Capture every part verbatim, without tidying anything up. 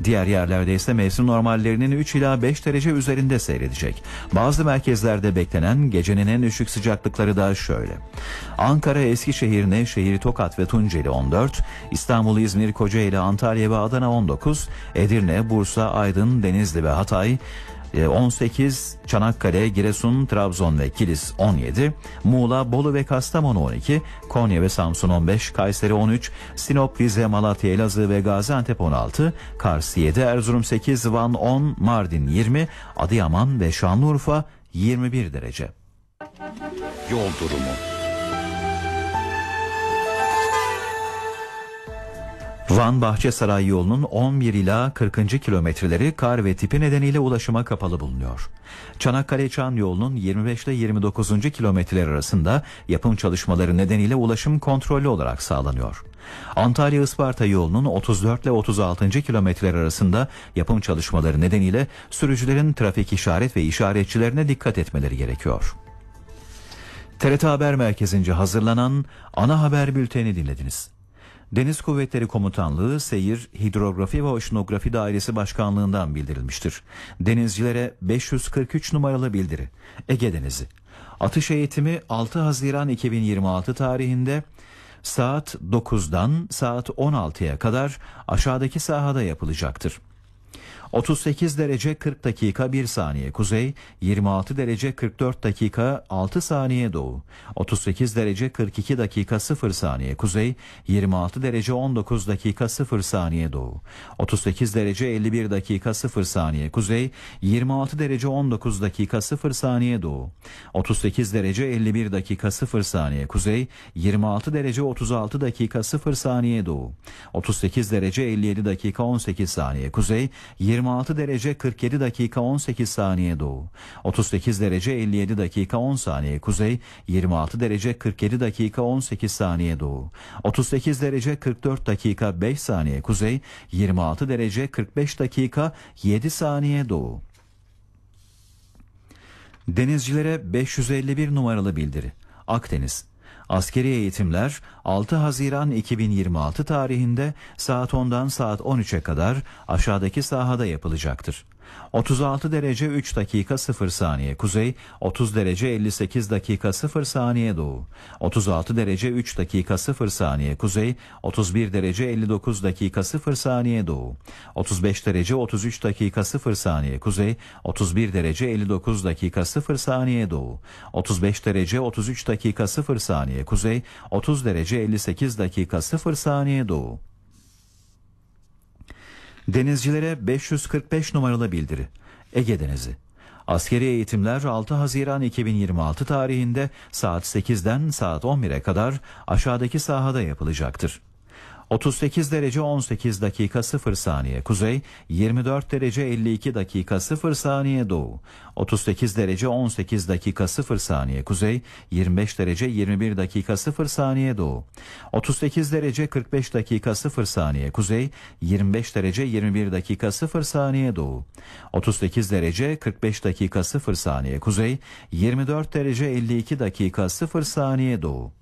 Diğer yerlerde ise mevsim normallerinin üç ila beş derece üzerinde seyredecek. Bazı merkezlerde beklenen gecenin en düşük sıcaklıkları da şöyle. Ankara, Eskişehir, Nevşehir, Tokat ve Tunceli on dört, İstanbul, İzmir, Kocaeli, Antalya ve Adana on dokuz, Edirne, Bursa, Aydın, Denizli ve Hatay on sekiz, Çanakkale, Giresun, Trabzon ve Kilis on yedi, Muğla, Bolu ve Kastamonu on iki, Konya ve Samsun on beş, Kayseri on üç, Sinop, Rize, Malatya, Elazığ ve Gaziantep on altı, Kars yedi, Erzurum sekiz, Van on, Mardin yirmi, Adıyaman ve Şanlıurfa yirmi bir derece. Yol durumu. Van-Bahçesaray yolunun on bir ila kırkıncı kilometreleri kar ve tipi nedeniyle ulaşıma kapalı bulunuyor. Çanakkale-Çan yolunun yirmi beş ile yirmi dokuzuncu kilometreler arasında yapım çalışmaları nedeniyle ulaşım kontrollü olarak sağlanıyor. Antalya-Isparta yolunun otuz dört ile otuz altıncı kilometreler arasında yapım çalışmaları nedeniyle sürücülerin trafik işaret ve işaretçilerine dikkat etmeleri gerekiyor. T R T Haber Merkezi'nce hazırlanan ana haber bülteni dinlediniz. Deniz Kuvvetleri Komutanlığı Seyir, Hidrografi ve Oşinografi Dairesi Başkanlığı'ndan bildirilmiştir. Denizcilere beş yüz kırk üç numaralı bildiri. Ege Denizi. Atış eğitimi altı Haziran iki bin yirmi altı tarihinde saat dokuzdan saat on altıya kadar aşağıdaki sahada yapılacaktır. otuz sekiz derece kırk dakika bir saniye kuzey, yirmi altı derece kırk dört dakika altı saniye doğu, otuz sekiz derece kırk iki dakika sıfır saniye kuzey, yirmi altı derece on dokuz dakika sıfır saniye doğu, otuz sekiz derece elli bir dakika sıfır saniye kuzey, yirmi altı derece on dokuz dakika sıfır saniye doğu, otuz sekiz derece elli bir dakika sıfır saniye kuzey, yirmi altı derece otuz altı dakika sıfır saniye doğu, otuz sekiz derece elli yedi dakika on sekiz saniye kuzey, yirmi altı derece kırk yedi dakika on sekiz saniye doğu, otuz sekiz derece elli yedi dakika on saniye kuzey, yirmi altı derece kırk yedi dakika on sekiz saniye doğu, otuz sekiz derece kırk dört dakika beş saniye kuzey, yirmi altı derece kırk beş dakika yedi saniye doğu. Denizcilere beş yüz elli bir numaralı bildiri. Akdeniz. Askeri eğitimler altı Haziran iki bin yirmi altı tarihinde saat ondan saat on üçe kadar aşağıdaki sahada yapılacaktır. otuz altı derece üç dakika sıfır saniye kuzey, otuz derece elli sekiz dakika sıfır saniye doğu, otuz altı derece üç dakika sıfır saniye kuzey, otuz bir derece elli dokuz dakika sıfır saniye doğu, otuz beş derece otuz üç dakika sıfır saniye kuzey, otuz bir derece elli dokuz dakika sıfır saniye doğu, otuz beş derece otuz üç dakika sıfır saniye kuzey, otuz derece elli sekiz dakika sıfır saniye doğu. Denizcilere beş yüz kırk beş numaralı bildiri. Ege Denizi. Askeri eğitimler altı Haziran iki bin yirmi altı tarihinde saat sekizden saat on bire kadar aşağıdaki sahada yapılacaktır. otuz sekiz derece on sekiz dakika sıfır saniye kuzey, yirmi dört derece elli iki dakika sıfır saniye doğu, otuz sekiz derece on sekiz dakika sıfır saniye kuzey, yirmi beş derece yirmi bir dakika sıfır saniye doğu, otuz sekiz derece kırk beş dakika sıfır saniye kuzey, yirmi beş derece yirmi bir dakika sıfır saniye doğu, otuz sekiz derece kırk beş dakika sıfır saniye kuzey, yirmi dört derece elli iki dakika sıfır saniye doğu.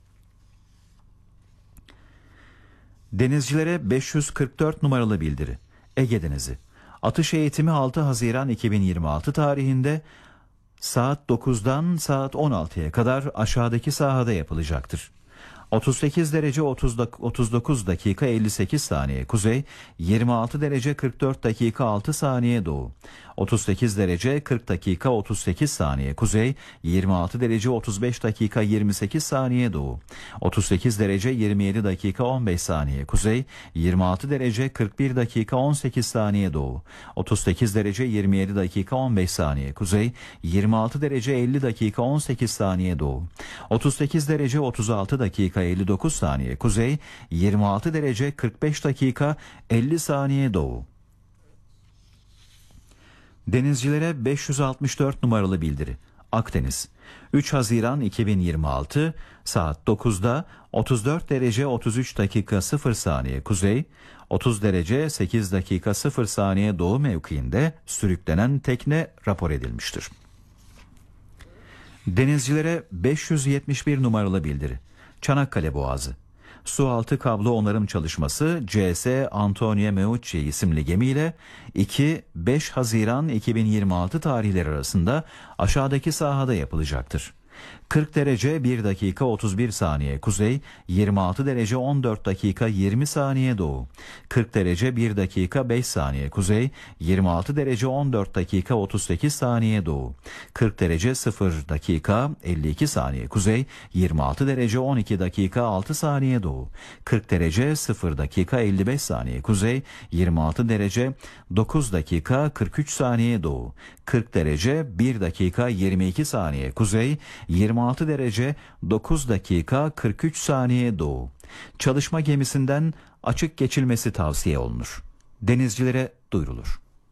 Denizcilere beş yüz kırk dört numaralı bildiri. Ege Denizi. Atış eğitimi altı Haziran iki bin yirmi altı tarihinde saat dokuzdan saat on altıya kadar aşağıdaki sahada yapılacaktır. otuz sekiz derece otuz dokuz dakika elli sekiz saniye kuzey, yirmi altı derece kırk dört dakika altı saniye doğu, otuz sekiz derece kırk dakika otuz sekiz saniye kuzey, yirmi altı derece otuz beş dakika yirmi sekiz saniye doğu, otuz sekiz derece yirmi yedi dakika on beş saniye kuzey, yirmi altı derece kırk bir dakika on sekiz saniye doğu, otuz sekiz derece yirmi yedi dakika on beş saniye kuzey, yirmi altı derece elli dakika on sekiz saniye doğu, otuz sekiz derece otuz altı dakika elli dokuz saniye kuzey, yirmi altı derece kırk beş dakika elli saniye doğu. Denizcilere beş yüz altmış dört numaralı bildiri. Akdeniz. üç Haziran iki bin yirmi altı saat dokuzda otuz dört derece otuz üç dakika sıfır saniye kuzey, otuz derece sekiz dakika sıfır saniye doğu mevkiinde sürüklenen tekne rapor edilmiştir. Denizcilere beş yüz yetmiş bir numaralı bildiri. Çanakkale Boğazı. Sualtı kablo onarım çalışması C S Antonio Meucci isimli gemiyle iki beş Haziran iki bin yirmi altı tarihleri arasında aşağıdaki sahada yapılacaktır. kırk derece bir dakika otuz bir saniye kuzey, yirmi altı derece on dört dakika yirmi saniye doğu, kırk derece bir dakika beş saniye kuzey, yirmi altı derece on dört dakika otuz sekiz saniye doğu, kırk derece sıfır dakika elli iki saniye kuzey, yirmi altı derece on iki dakika altı saniye doğu, kırk derece sıfır dakika elli beş saniye kuzey, yirmi altı derece dokuz dakika kırk üç saniye doğu, kırk derece bir dakika yirmi iki saniye kuzey, yirmi altı derece dokuz dakika kırk üç saniye doğu. Çalışma gemisinden açık geçilmesi tavsiye olunur. Denizcilere duyurulur.